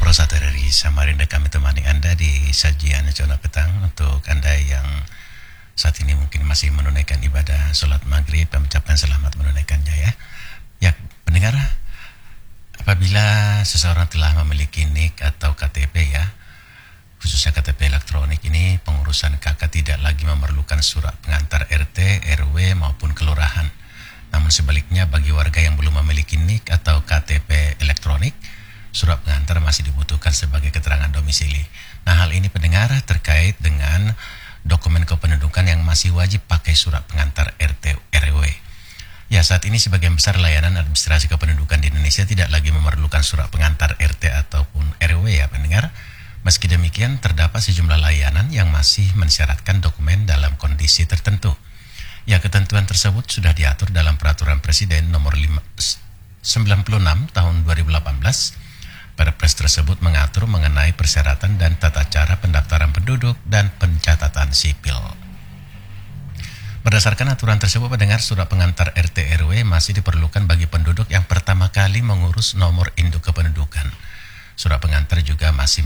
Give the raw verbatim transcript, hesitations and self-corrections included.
Rosa dari Samarinda, kami temani Anda di sajian Zona Petang. Untuk Anda yang saat ini mungkin masih menunaikan ibadah sholat maghrib, kami ucapkan selamat menunaikannya ya. Ya, pendengar, apabila seseorang telah memiliki N I K atau K T P ya, khususnya K T P elektronik ini, pengurusan K K tidak lagi memerlukan surat pengantar R T, R W maupun kelurahan. Namun sebaliknya bagi warga yang belum memiliki N I K atau K T P elektronik, surat pengantar masih dibutuhkan sebagai keterangan domisili. Nah, hal ini pendengar terkait dengan dokumen kependudukan yang masih wajib pakai surat pengantar R T R W. Ya, saat ini sebagian besar layanan administrasi kependudukan di Indonesia tidak lagi memerlukan surat pengantar R T ataupun R W ya pendengar. Meski demikian, terdapat sejumlah layanan yang masih mensyaratkan dokumen dalam kondisi tertentu. Ya, ketentuan tersebut sudah diatur dalam Peraturan Presiden Nomor sembilan puluh enam Tahun dua ribu delapan belas. Perpres tersebut mengatur mengenai persyaratan dan tata cara pendaftaran penduduk dan pencatatan sipil. Berdasarkan aturan tersebut, pendengar, surat pengantar R T R W masih diperlukan bagi penduduk yang pertama kali mengurus nomor induk kependudukan. Surat pengantar juga masih